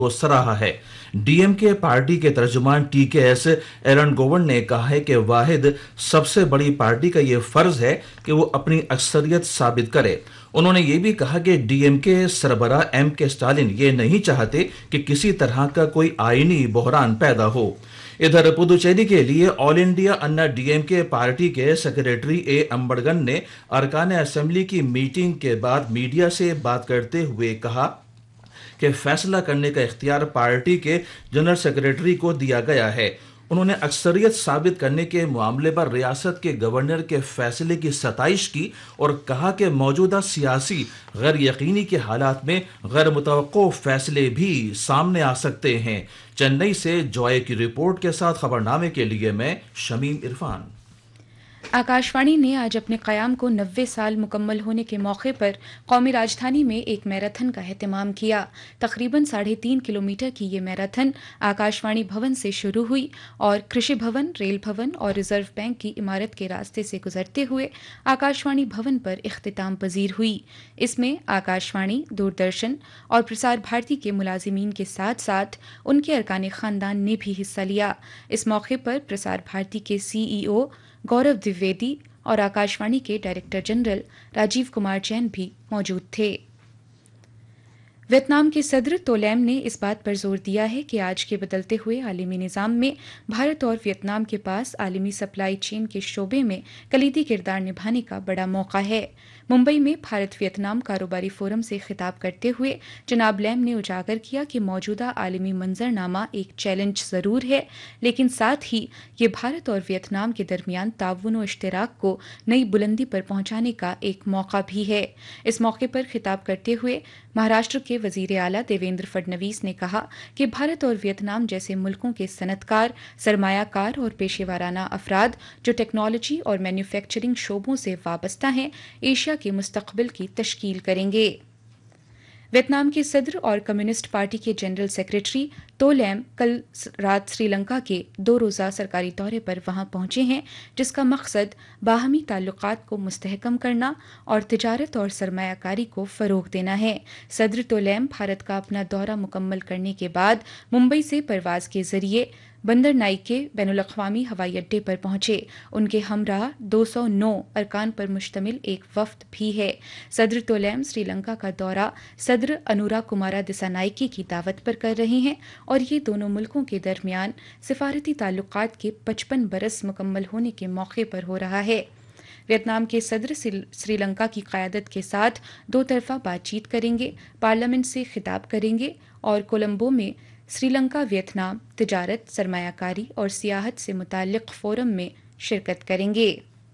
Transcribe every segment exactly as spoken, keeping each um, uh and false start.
को सराहा है। डीएमके पार्टी के तर्जुमान टी के एस एरनगोवन ने कहा है कि वाहिद सबसे बड़ी पार्टी का ये फर्ज है कि वो अपनी अक्सरियत साबित करे। उन्होंने ये भी कहा कि डीएमके सरबराह एम के स्टालिन ये नहीं चाहते कि किसी तरह का कोई आईनी बहरान पैदा हो। इधर पुदुचेरी के लिए ऑल इंडिया अन्ना डीएमके पार्टी के सेक्रेटरी ए अंबड़गन ने अरकान असेंबली की मीटिंग के बाद मीडिया से बात करते हुए कहा कि फैसला करने का इख्तियार पार्टी के जनरल सेक्रेटरी को दिया गया है। उन्होंने अक्सरियत साबित करने के मामले पर रियासत के गवर्नर के फैसले की सताइश की और कहा कि मौजूदा सियासी गैर यकीनी के हालात में गैर मुतवक्को फैसले भी सामने आ सकते हैं। चेन्नई से जॉय की रिपोर्ट के साथ खबरनामे के लिए मैं शमीम इरफान। आकाशवाणी ने आज अपने क़याम को नब्बे साल मुकम्मल होने के मौके पर कौमी राजधानी में एक मैराथन का एहतमाम किया। तकरीबन साढ़े तीन किलोमीटर की ये मैराथन आकाशवाणी भवन से शुरू हुई और कृषि भवन, रेल भवन और रिजर्व बैंक की इमारत के रास्ते से गुजरते हुए आकाशवाणी भवन पर इख्तिताम पजीर हुई। इसमें आकाशवाणी, दूरदर्शन और प्रसार भारती के मुलाजिमीन के साथ साथ उनके अरकान खानदान ने भी हिस्सा लिया। इस मौके पर प्रसार भारती के सीईओ गौरव द्विवेदी और आकाशवाणी के डायरेक्टर जनरल राजीव कुमार जैन भी मौजूद थे। वियतनाम के सदर तो लैम ने इस बात पर जोर दिया है कि आज के बदलते हुए आलमी निज़ाम में भारत और वियतनाम के पास आलमी सप्लाई चेन के शोबे में कलीदी किरदार निभाने का बड़ा मौका है। मुंबई में भारत वियतनाम कारोबारी फोरम से खिताब करते हुए जनाब लैम ने उजागर किया कि मौजूदा आलमी मंजरनामा एक चैलेंज ज़रूर है, लेकिन साथ ही ये भारत और वियतनाम के दरमियान ताउन और इश्तराक को नई बुलंदी पर पहुंचाने का एक मौका भी है। इस मौके पर खिताब करते हुए महाराष्ट्र के वजीर आला देवेंद्र फडणवीस ने कहा कि भारत और वियतनाम जैसे मुल्कों के सनतकार, सरमायाकार और पेशेवराना अफराद जो टेक्नोलॉजी और मैन्युफैक्चरिंग शोबों से वाबस्ता हैं, एशिया के मुस्तकबिल की तश्कील करेंगे। वियतनाम के सदर और कम्युनिस्ट पार्टी के जनरल सेक्रेटरी तो लैम कल रात श्रीलंका के दो रोज़ा सरकारी दौरे पर वहां पहुंचे हैं, जिसका मकसद बाहमी ताल्लुकात को मुस्तहकम करना और तिजारत और सरमायाकारी को फ़रोग देना है। सदर तो लैम भारत का अपना दौरा मुकम्मल करने के बाद मुंबई से परवाज के जरिए बंदर नाइके बैनुल-अक़वामी हवाई अड्डे पर पहुंचे। उनके हमराह दो सौ नौ अरकान पर मुश्तमिल एक वफ्द भी है। सदर तो लैम श्रीलंका का दौरा सदर अनुरा कुमारा दिसानाइके की दावत पर कर रहे हैं और ये दोनों मुल्कों के दरमियान सिफारती ताल्लुकात के पचपन बरस मुकम्मल होने के मौके पर हो रहा है। वियतनाम के सदर श्रीलंका की क़यादत के साथ दो तरफ़ा बातचीत करेंगे, पार्लियामेंट से खिताब करेंगे और कोलंबो में श्रीलंका वियतनाम तिजारत, सरमायाकारी और सियाहत से मुताल्लिक़ फ़ोरम में शिरकत करेंगे।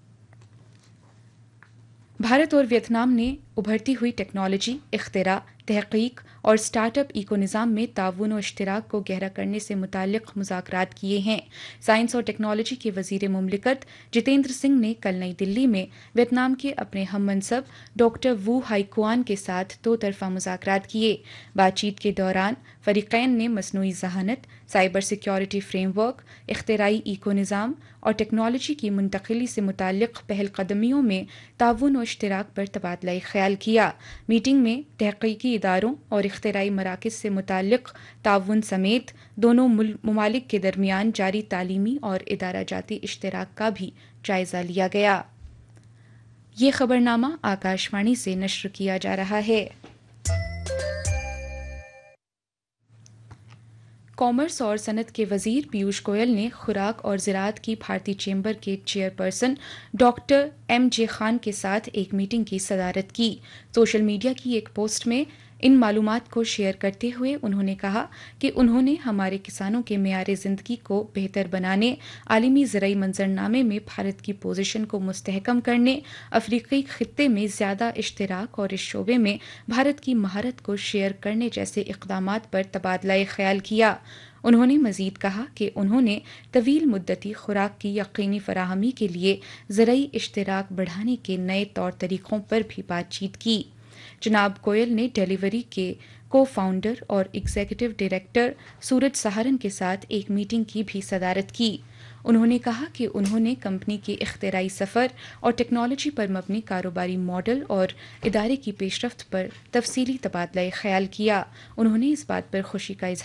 भारत और वियतनाम ने उभरती हुई टेक्नोलॉजी, इख्तिरा, तहक़ीक़ और स्टार्टअप इको निज़ाम में ताउन और इश्तराक को गहरा करने से मुताल्लिक़ मुज़ाकरात किए हैं। साइंस और टेक्नोलॉजी के वज़ीर मुमलिकत जितेंद्र सिंह ने कल नई दिल्ली में वियतनाम के अपने हम मनसब डॉक्टर वू हाईकुआन के साथ दो तरफ़ा मुज़ाकरात किए। बातचीत के दौरान फ़रीक़ैन ने मसनूई ज़हानत, साइबर सिक्योरिटी फ्रेमवर्क, इख्तिराई इको निज़ाम और टेक्नोलॉजी की मुंतकिली से मुताल्लिक़ पहलकदमियों में ताउन और इश्तराक पर तबादला ख्याल किया। मीटिंग में तहक़ीक़ी इदारों और इख्तिराई मराकिज़ से मुताल्लिक़ ताउन समेत दोनों ममालिक के दरमियान जारी तालीमी और इदारा जाती इश्तराक का भी जायज़ा लिया गया। ये खबरनामा आकाशवाणी से नश्र किया जा रहा है। कॉमर्स और सनत के वजीर पीयूष गोयल ने खुराक और ज़राअत की भारतीय चैम्बर के चेयरपर्सन डॉक्टर एम जे खान के साथ एक मीटिंग की सदारत की। सोशल मीडिया की एक पोस्ट में इन मालूमात को शेयर करते हुए उन्होंने कहा कि उन्होंने हमारे किसानों के मेयार ज़िंदगी को बेहतर बनाने, आलमी ज़राई मंजरनामे में भारत की पोजीशन को मुस्तहकम करने, अफ्रीकी खित्ते में ज़्यादा इश्तराक और इस शोबे में भारत की महारत को शेयर करने जैसे इक़दामात पर तबादला ख्याल किया। उन्होंने मज़ीद कहा कि उन्होंने तवील मुद्दती खुराक की यकीनी फराहमी के लिए ज़राई इश्तराक बढ़ाने के नए तौर तरीक़ों पर भी बातचीत की। जनाब गोयल ने डिलीवरी के को फाउंडर और एग्जीक्यूटिव डायरेक्टर सूरज सहारन के साथ एक मीटिंग की भी सदारत की। उन्होंने कहा कि उन्होंने कंपनी के इख्तिराई सफ़र और टेक्नोलॉजी पर मबनी कारोबारी मॉडल और इदारे की पेशरफ्त पर तफसीली तबादला ख्याल किया। उन्होंने इस बात पर खुशी का इजहार